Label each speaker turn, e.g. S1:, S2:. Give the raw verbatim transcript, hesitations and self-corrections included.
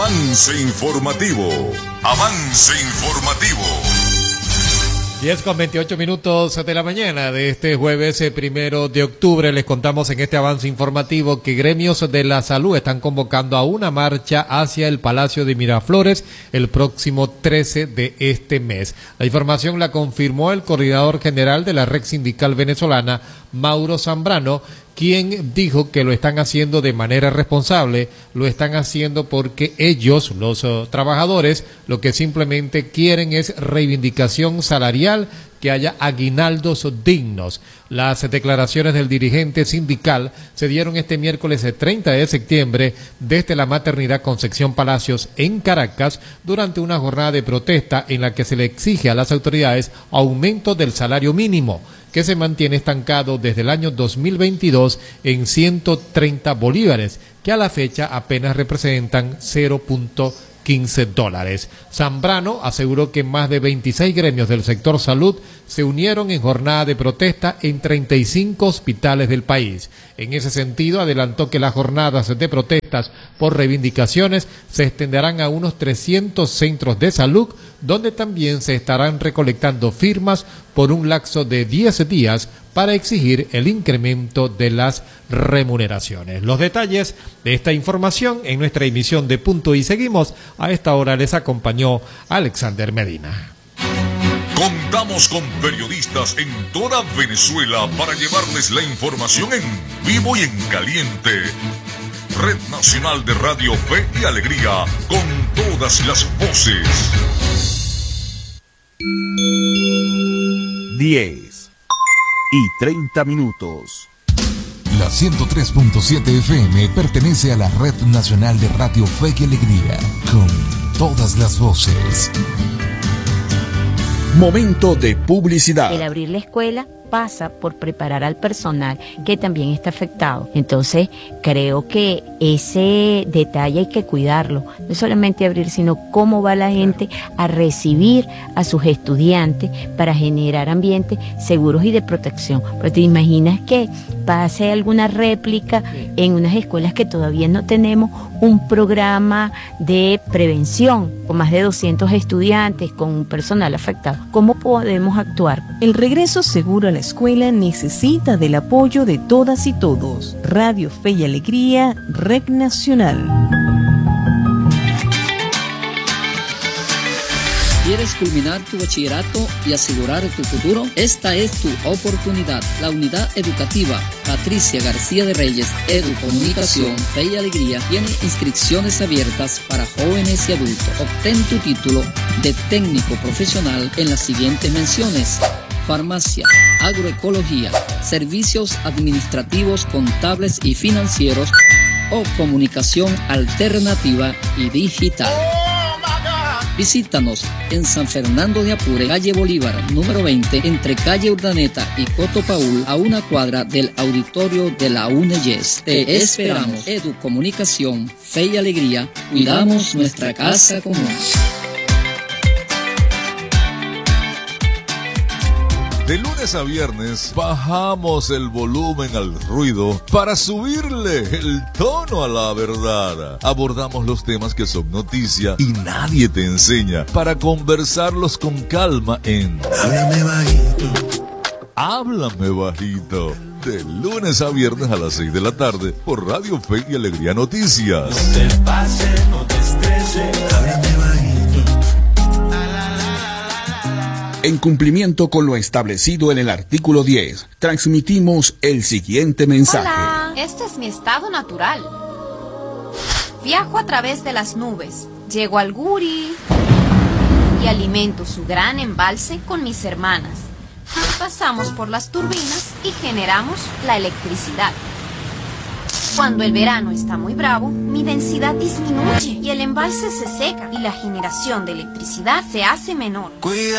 S1: Avance informativo. Avance informativo.
S2: diez con veintiocho minutos de la mañana de este jueves eh, primero de octubre. Les contamos en este avance informativo que gremios de la salud están convocando a una marcha hacia el Palacio de Miraflores el próximo trece de este mes. La información la confirmó el coordinador general de la Red Sindical Venezolana, Mauro Zambrano, quien dijo que lo están haciendo de manera responsable, lo están haciendo porque ellos, los uh, trabajadores, lo que simplemente quieren es reivindicación salarial, que haya aguinaldos dignos. Las declaraciones del dirigente sindical se dieron este miércoles treinta de septiembre desde la maternidad Concepción Palacios en Caracas durante una jornada de protesta en la que se le exige a las autoridades aumento del salario mínimo, que se mantiene estancado desde el año dos mil veintidós en ciento treinta bolívares, que a la fecha apenas representan cero punto quince dólares. Zambrano aseguró que más de veintiséis gremios del sector salud se unieron en jornada de protesta en treinta y cinco hospitales del país. En ese sentido, adelantó que las jornadas de protestas por reivindicaciones se extenderán a unos trescientos centros de salud, donde también se estarán recolectando firmas por un lapso de diez días para exigir el incremento de las remuneraciones. Los detalles de esta información en nuestra emisión de Punto y Seguimos. A esta hora les acompañó Alexander Medina.
S1: Contamos con periodistas en toda Venezuela para llevarles la información en vivo y en caliente. Red Nacional de Radio Fe y Alegría, con todas las voces.
S3: diez y treinta minutos.
S4: La ciento tres punto siete F M pertenece a la Red Nacional de Radio Fe y Alegría, con todas las voces.
S3: Momento de publicidad.
S5: El abrir la escuela pasa por preparar al personal que también está afectado. Entonces, creo que ese detalle hay que cuidarlo. No solamente abrir, sino cómo va la gente a recibir a sus estudiantes para generar ambientes seguros y de protección. Pero te imaginas que pase alguna réplica en unas escuelas que todavía no tenemos un programa de prevención con más de doscientos estudiantes, con un personal afectado. ¿Cómo podemos actuar?
S6: El regreso seguro a la escuela necesita del apoyo de todas y todos. Radio Fe y Alegría, Red Nacional.
S7: ¿Quieres culminar tu bachillerato y asegurar tu futuro? Esta es tu oportunidad. La unidad educativa Patricia García de Reyes, Educomunicación, Fe y Alegría, tiene inscripciones abiertas para jóvenes y adultos. Obtén tu título de técnico profesional en las siguientes menciones: farmacia, agroecología, servicios administrativos, contables y financieros o comunicación alternativa y digital. Visítanos en San Fernando de Apure, calle Bolívar, número veinte, entre calle Urdaneta y Coto Paul, a una cuadra del auditorio de la UNEYES. Te esperamos. Educomunicación, Fe y Alegría, cuidamos nuestra casa común.
S1: De lunes a viernes bajamos el volumen al ruido para subirle el tono a la verdad. Abordamos los temas que son noticia y nadie te enseña, para conversarlos con calma en Háblame Bajito. Háblame Bajito. De lunes a viernes a las seis de la tarde por Radio Fe y Alegría Noticias.
S8: No te pases, no te estreses. Háblame Bajito.
S3: En cumplimiento con lo establecido en el artículo diez, transmitimos el siguiente mensaje.
S9: Hola, este es mi estado natural. Viajo a través de las nubes, llego al Guri y alimento su gran embalse con mis hermanas. Pasamos por las turbinas y generamos la electricidad. Cuando el verano está muy bravo, mi densidad disminuye y el embalse se seca y la generación de electricidad se hace menor. Cuida.